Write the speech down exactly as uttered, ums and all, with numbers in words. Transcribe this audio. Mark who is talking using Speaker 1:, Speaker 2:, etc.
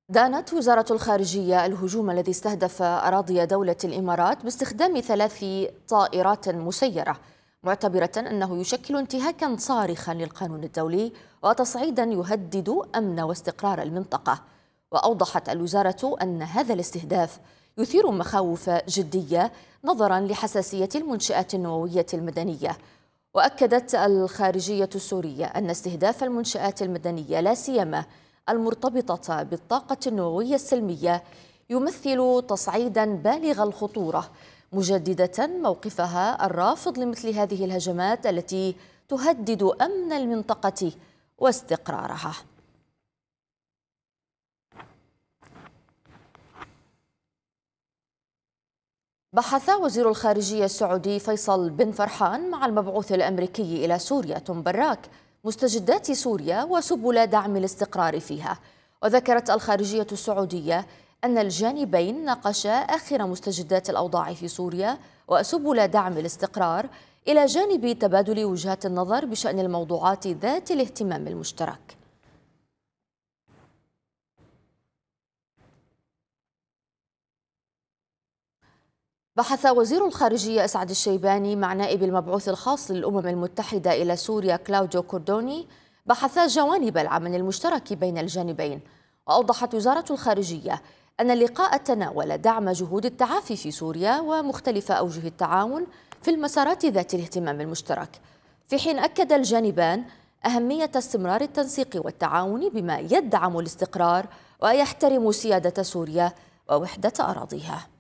Speaker 1: دانت وزارة الخارجية الهجوم الذي استهدف أراضي دولة الإمارات باستخدام ثلاث طائرات مسيرة، معتبرة أنه يشكل انتهاكا صارخا للقانون الدولي وتصعيدا يهدد أمن واستقرار المنطقة. وأوضحت الوزارة أن هذا الاستهداف يثير مخاوف جدية نظرا لحساسية المنشآت النووية المدنية. وأكدت الخارجية السورية أن استهداف المنشآت المدنية لا سيما المرتبطة بالطاقة النووية السلمية يمثل تصعيدا بالغ الخطورة، مجددة موقفها الرافض لمثل هذه الهجمات التي تهدد أمن المنطقة واستقرارها. بحث وزير الخارجية السعودي فيصل بن فرحان مع المبعوث الأمريكي إلى سوريا توم براك مستجدات سوريا وسبل دعم الاستقرار فيها. وذكرت الخارجية السعودية أن الجانبين ناقشا آخر مستجدات الأوضاع في سوريا وسبل دعم الاستقرار، إلى جانب تبادل وجهات النظر بشأن الموضوعات ذات الاهتمام المشترك. بحث وزير الخارجية أسعد الشيباني مع نائب المبعوث الخاص للأمم المتحدة إلى سوريا كلاوديو كوردوني بحثا جوانب العمل المشترك بين الجانبين. وأوضحت وزارة الخارجية أن اللقاء تناول دعم جهود التعافي في سوريا ومختلف أوجه التعاون في المسارات ذات الاهتمام المشترك، في حين أكد الجانبان أهمية استمرار التنسيق والتعاون بما يدعم الاستقرار ويحترم سيادة سوريا ووحدة أراضيها.